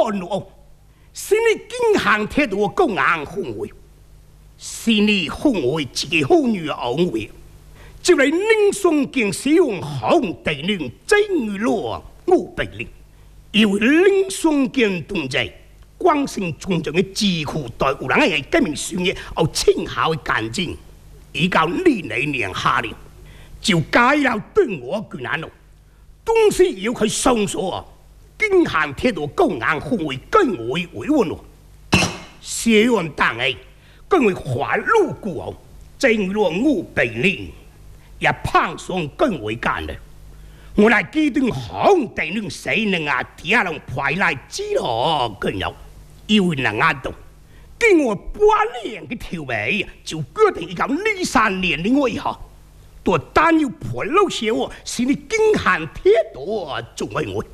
叛乱，使你经行铁路公安奉为，使你奉为一个妇女王位，就来宁双经使用皇帝令真于落五百令，因为宁双经同在。广兴村中的智库对有人嘅革命事业有称效嘅干净，依到历年下了，就解了对我困难咯。东西要佢上诉啊，经行铁路公安奉为更为维稳咯。写完党诶，更为法律故王，正落500令，也胖上更为干了。我来基定皇帝令谁能啊？底下人派来之后更有。因为能按动，经我8年嘅调味，就决定依到23年的我以後，都單要破老些我，使你經行鐵道仲為我。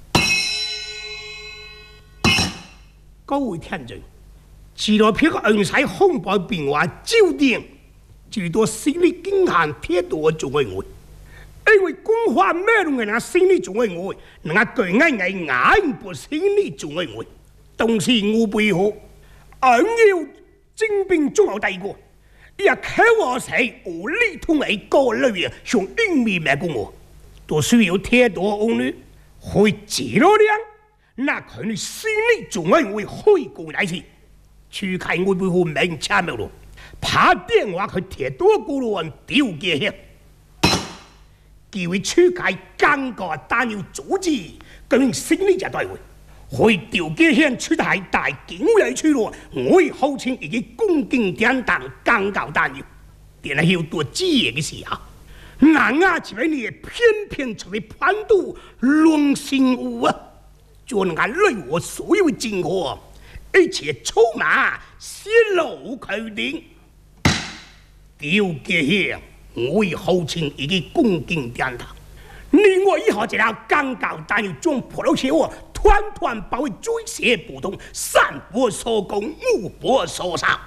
各位聽眾，除了譬個恩使紅白變話焦點，最多使你經行鐵道仲為我。因為公話咩東嘅人使你仲為我，人家對眼不使你仲為我。同時我背後，硬要征兵中後帝國，也靠我係無力通喺個裏邊上英面咩公我，都需要鐵道王女去治咯亮，那佢哋心裏仲係會開過來先，處睇我背後明差咩咯，打電話去鐵道嗰度屌嘅嘢，叫佢處睇更加單要組織，咁心裏就對會。去調機向出係大警衛處咯，我號稱已經恭敬典當更高單要，但係要多知嘢嘅時候，那亞這位你偏偏出嚟叛徒亂性物啊，就能夠累我所有嘅經過，而且出馬泄露佢哋，調機向我號稱已經恭敬典當，另外以後就有更高單要將破到車喎。團包圍追射不動，散播所攻，無波所殺。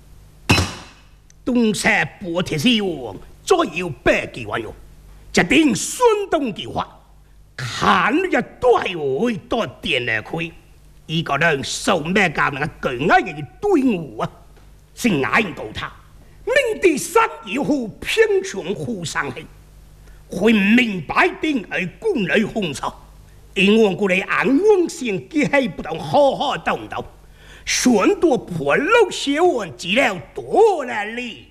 東西波鐵絲王，再要百幾萬用，一定宣動計劃，看一隊會多點嚟開，依個人受咩教人巨矮嘅隊伍啊，是矮過他，明地山以後偏向互相氣，會明白定係攻來紅燒。因為我哋眼光性機器不當好好動動，選到破路小案資料多啦哩。